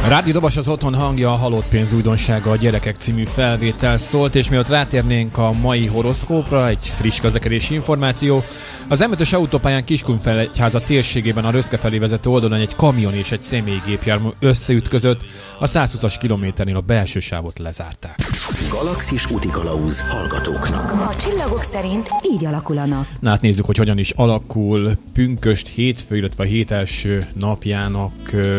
Rádió Dobos az otthon hangja, a Halott pénz újdonsága, a Gyerekek című felvétel szólt, és mielőtt rátérnénk a mai horoszkópra, egy friss közlekedési információ. Az M5-ös autópályán Kiskunfélegyháza térségében a Röszke felé vezető oldalon egy kamion és egy személygépjármű összeütközött, a 120-as kilométernél a belső sávot lezárták. Galaxis útikalauz hallgatóknak. A csillagok szerint így alakul a nap. Na hát nézzük, hogy hogyan is alakul pünkösd hétfő, illetve a hét első napjának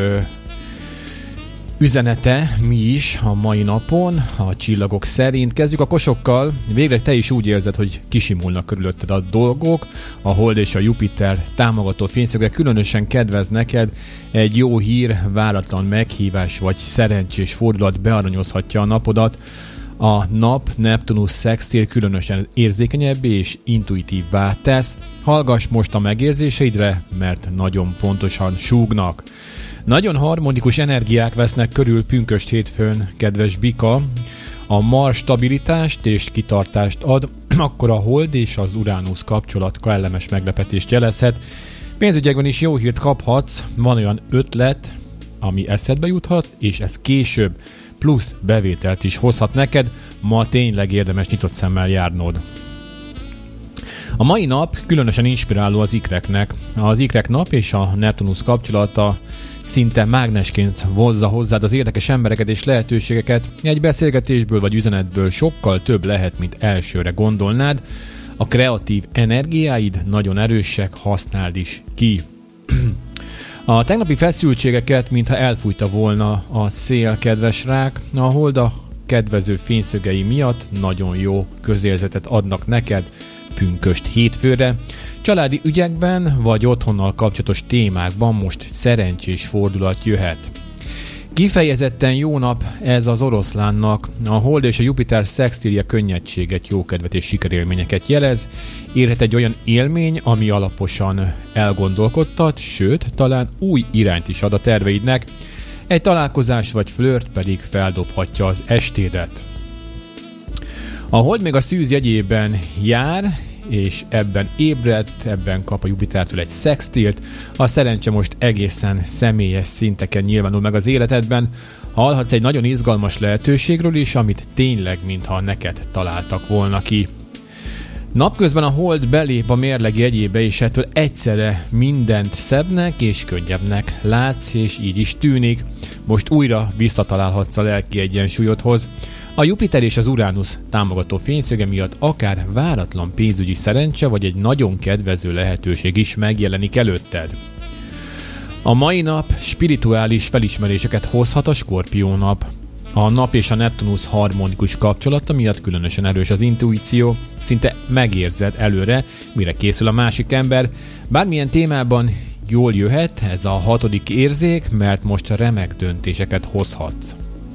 üzenete, mi is a mai napon, a csillagok szerint. Kezdjük a kosokkal. Végre te is úgy érzed, hogy kisimulnak körülötted a dolgok. A Hold és a Jupiter támogató fényszöge különösen kedvez neked. Egy jó hír, váratlan meghívás vagy szerencsés fordulat bearanyozhatja a napodat. A nap Neptunusz szextil különösen érzékenyebbé és intuitívvá tesz. Hallgass most a megérzéseidre, mert nagyon pontosan súgnak. Nagyon harmonikus energiák vesznek körül pünkösd hétfőn, kedves Bika. A Mars stabilitást és kitartást ad, akkor a Hold és az Uránusz kapcsolat kellemes meglepetést jelezhet. Pénzügyekben is jó hírt kaphatsz, van olyan ötlet, ami eszedbe juthat, és ez később plusz bevételt is hozhat neked. Ma tényleg érdemes nyitott szemmel járnod. A mai nap különösen inspiráló az ikreknek. Az ikrek nap és a Neptunusz kapcsolata szinte mágnesként vonzza hozzád az érdekes embereket és lehetőségeket. Egy beszélgetésből vagy üzenetből sokkal több lehet, mint elsőre gondolnád. A kreatív energiáid nagyon erősek, használd is ki. A tegnapi feszültségeket, mintha elfújta volna a szél, kedves rák, a Hold a kedvező fényszögei miatt nagyon jó közérzetet adnak neked pünkösd hétfőre. Családi ügyekben vagy otthonnal kapcsolatos témákban most szerencsés fordulat jöhet. Kifejezetten jó nap ez az oroszlánnak. A Hold és a Jupiter szextília könnyedséget, jókedvet és sikerélményeket jelez. Érhet egy olyan élmény, ami alaposan elgondolkodtat, sőt, talán új irányt is ad a terveidnek. Egy találkozás vagy flört pedig feldobhatja az estédet. A Hold még a szűz jegyében jár, és ebben ébredt, ebben kap a Jupitertől egy szextilt. A szerencse most egészen személyes szinteken nyilvánul meg az életedben. Hallhatsz egy nagyon izgalmas lehetőségről is, amit tényleg mintha neked találtak volna ki. Napközben a Hold belép a mérleg jegyébe, és ettől egyszerre mindent szebbnek és könnyebbnek látsz, és így is tűnik. Most újra visszatalálhatsz a lelki egyensúlyodhoz. A Jupiter és az Uránusz támogató fényszöge miatt akár váratlan pénzügyi szerencse vagy egy nagyon kedvező lehetőség is megjelenik előtted. A mai nap spirituális felismeréseket hozhat a Skorpió nap. A nap és a Neptunusz harmonikus kapcsolata miatt különösen erős az intuíció, szinte megérzed előre, mire készül a másik ember. Bármilyen témában jól jöhet ez a 6. érzék, mert most remek döntéseket hozhatsz.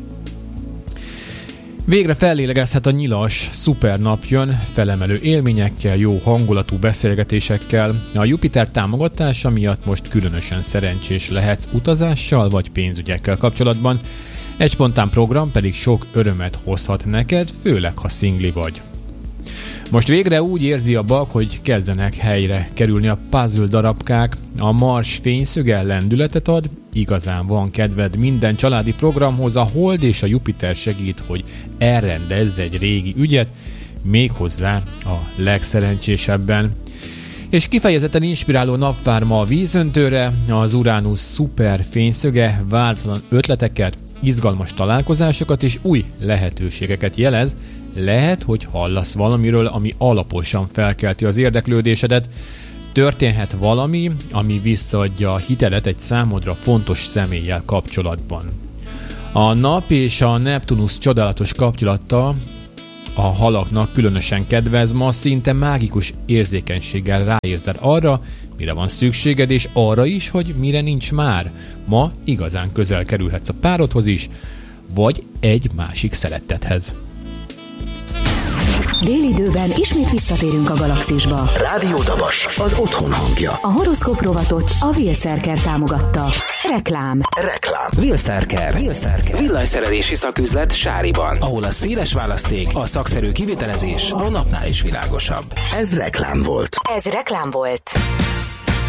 Végre fellélegezhet a Nyilas, szuper nap jön, felemelő élményekkel, jó hangulatú beszélgetésekkel. A Jupiter támogatása miatt most különösen szerencsés lehetsz utazással vagy pénzügyekkel kapcsolatban. Egy spontán program pedig sok örömet hozhat neked, főleg ha szingli vagy. Most végre úgy érzi a Bak, hogy kezdenek helyre kerülni a puzzle darabkák. A Mars fényszöge lendületet ad, igazán van kedved minden családi programhoz, a Hold és a Jupiter segít, hogy elrendezz egy régi ügyet, méghozzá a legszerencsésebben. És kifejezetten inspiráló nap vár ma a vízöntőre, az Uránusz szuper fényszöge váltalan ötleteket, izgalmas találkozásokat és új lehetőségeket jelez. Lehet, hogy hallasz valamiről, ami alaposan felkelti az érdeklődésedet. Történhet valami, ami visszaadja a hitelet egy számodra fontos személlyel kapcsolatban. A nap és a Neptunusz csodálatos kapcsolata a halaknak különösen kedvez, ma szinte mágikus érzékenységgel ráérzel arra, mire van szükséged, és arra is, hogy mire nincs már. Ma igazán közel kerülhetsz a párodhoz is, vagy egy másik szerettethez. Délidőben ismét visszatérünk a galaxisba. Rádió Dabas, az otthon hangja. A horoszkóp rovatot a Wilszerker támogatta. Reklám. Wilszerker. Villanyszerelési szaküzlet Sáriban, ahol a széles választék, a szakszerű kivitelezés a napnál is világosabb. Ez reklám volt.